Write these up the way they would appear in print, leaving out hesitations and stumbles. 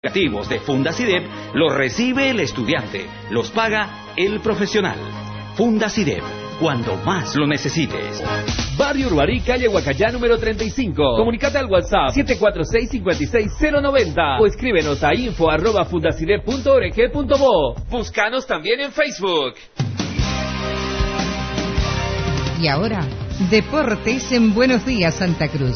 educativos de Fundacidep los recibe el estudiante, los paga el profesional. Fundacidep, cuando más lo necesites. Barrio Urbarí, calle Huacayá, número 35. Comunicate al WhatsApp 746-56090 o escríbenos a info@fundacidep.org.bo. Búscanos también en Facebook. Y ahora, Deportes en Buenos Días, Santa Cruz.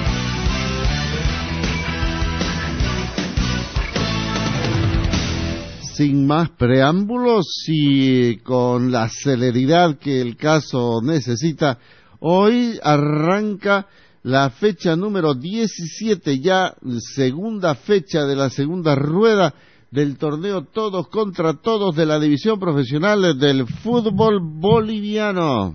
Sin más preámbulos y con la celeridad que el caso necesita, hoy arranca la fecha número 17, ya segunda fecha de la segunda rueda del torneo Todos contra Todos de la división profesional del fútbol boliviano.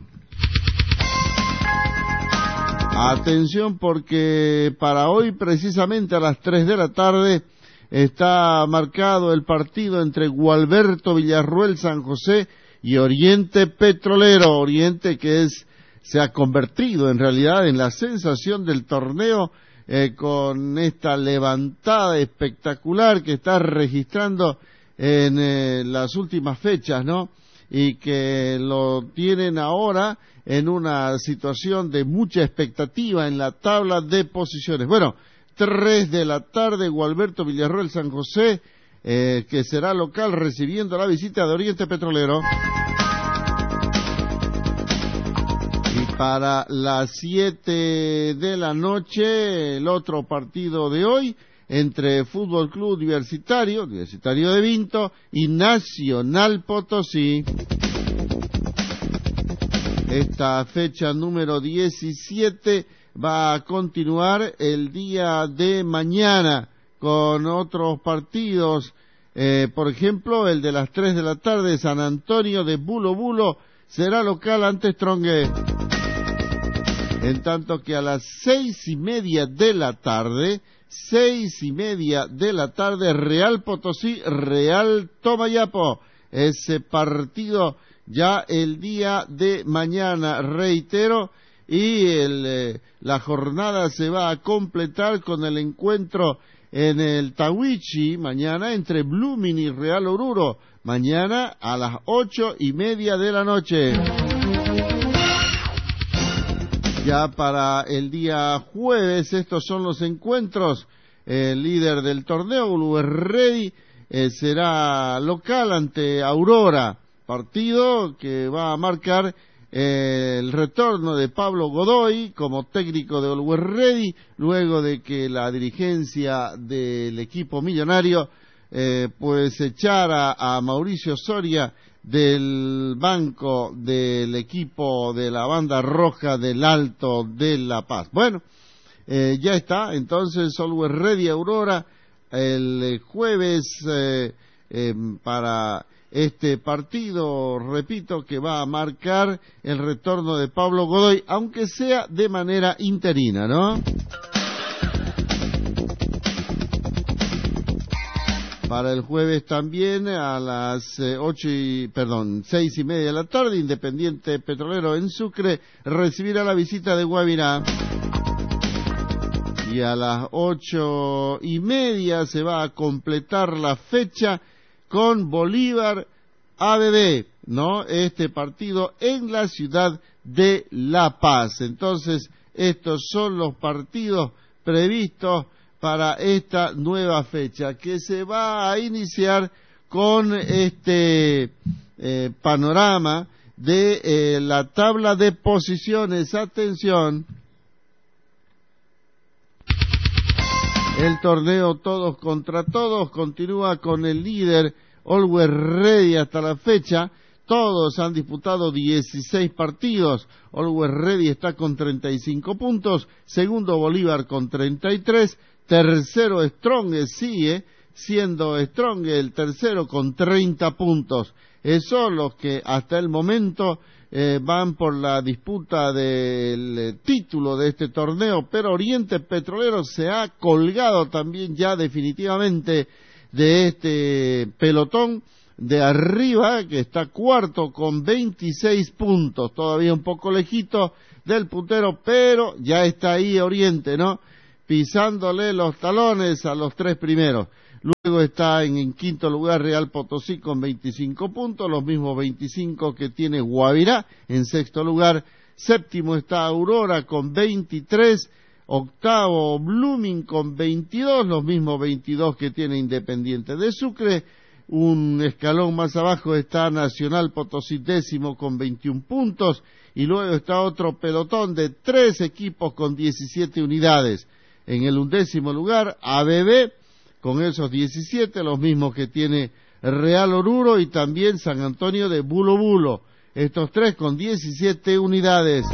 Atención, porque para hoy precisamente a las 3 de la tarde está marcado el partido entre Gualberto Villarruel San José y Oriente Petrolero. Oriente que se ha convertido en realidad en la sensación del torneo con esta levantada espectacular que está registrando en las últimas fechas, ¿no? Y que lo tienen ahora en una situación de mucha expectativa en la tabla de posiciones. Bueno, 3 de la tarde, Gualberto Villarruel San José, que será local recibiendo la visita de Oriente Petrolero. Y para las 7 de la noche, el otro partido de hoy, entre Fútbol Club Universitario de Vinto y Nacional Potosí. Esta fecha número 17 va a continuar el día de mañana con otros partidos, por ejemplo, el de las 3 de la tarde, San Antonio de Bulo Bulo será local ante Strongé. En tanto que a las 6:30 de la tarde, Real Potosí, Real Tomayapo, ese partido ya el día de mañana, reitero. Y la jornada se va a completar con el encuentro en el Tawichi mañana entre Blooming y Real Oruro, mañana a las 8:30 de la noche. Ya para el día jueves, estos son los encuentros. El líder del torneo, Always Ready, será local ante Aurora, partido que va a marcar el retorno de Pablo Godoy como técnico de Always Ready, luego de que la dirigencia del equipo millonario pues echara a Mauricio Soria del banco del equipo de la banda roja del Alto de La Paz. Bueno, ya está, entonces Always Ready Aurora el jueves para este partido, repito, que va a marcar el retorno de Pablo Godoy, aunque sea de manera interina, ¿no? Para el jueves también a las 6:30 de la tarde, Independiente Petrolero en Sucre recibirá la visita de Guavirá. Y a las 8:30 se va a completar la fecha con Bolívar ABB, ¿no? Este partido en la ciudad de La Paz. Entonces, estos son los partidos previstos para esta nueva fecha, que se va a iniciar con este panorama de la tabla de posiciones. Atención. El torneo Todos contra Todos continúa con el líder Always Ready hasta la fecha. Todos han disputado 16 partidos. Always Ready está con 35 puntos. Segundo Bolívar con 33. Tercero Strong sigue siendo Strong el tercero con 30 puntos. Son los que hasta el momento van por la disputa del título de este torneo, pero Oriente Petrolero se ha colgado también ya definitivamente de este pelotón de arriba, que está cuarto con 26 puntos, todavía un poco lejito del puntero, pero ya está ahí Oriente, ¿no? Pisándole los talones a los tres primeros. Luego está en quinto lugar Real Potosí con 25 puntos, los mismos 25 que tiene Guavirá en sexto lugar. Séptimo está Aurora con 23, octavo Blooming con 22, los mismos 22 que tiene Independiente de Sucre. Un escalón más abajo está Nacional Potosí décimo con 21 puntos y luego está otro pelotón de 3 equipos con 17 unidades. En el 11º lugar ABB con esos 17, los mismos que tiene Real Oruro y también San Antonio de Bulo Bulo. Estos 3 con 17 unidades.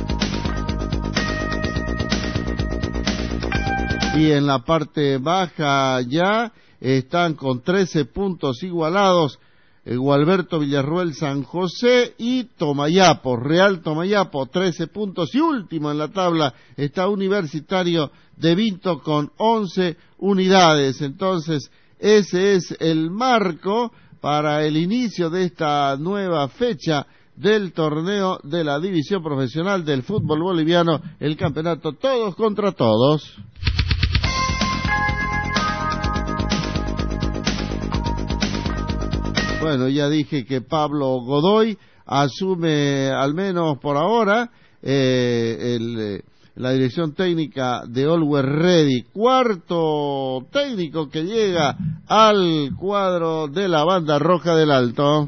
Y en la parte baja ya están con 13 puntos igualados Gualberto Villarruel San José y Tomayapo, Real Tomayapo, 13 puntos. Y último en la tabla está Universitario de Vinto con 11 unidades. Entonces, ese es el marco para el inicio de esta nueva fecha del torneo de la división profesional del fútbol boliviano, el campeonato todos contra todos. Bueno, ya dije que Pablo Godoy asume, al menos por ahora, la dirección técnica de Always Ready. Cuarto técnico que llega al cuadro de la Banda Roja del Alto.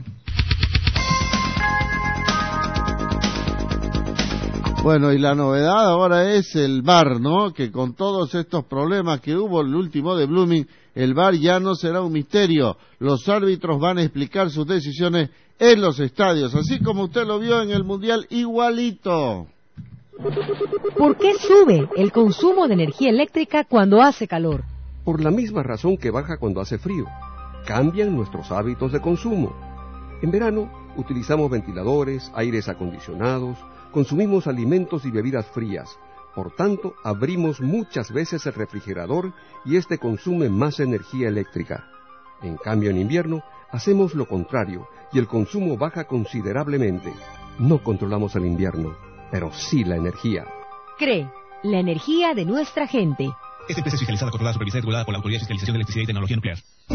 Bueno, y la novedad ahora es el VAR, ¿no? Que con todos estos problemas que hubo el último de Blooming, el VAR ya no será un misterio. Los árbitros van a explicar sus decisiones en los estadios, así como usted lo vio en el Mundial, igualito. ¿Por qué sube el consumo de energía eléctrica cuando hace calor? Por la misma razón que baja cuando hace frío. Cambian nuestros hábitos de consumo. En verano utilizamos ventiladores, aires acondicionados, consumimos alimentos y bebidas frías. Por tanto, abrimos muchas veces el refrigerador y este consume más energía eléctrica. En cambio, en invierno, hacemos lo contrario y el consumo baja considerablemente. No controlamos el invierno, pero sí la energía. CRE, la energía de nuestra gente. Esta empresa es fiscalizada, controlada, supervisada y regulada por la Autoridad de Fiscalización de Electricidad y Tecnología Nuclear.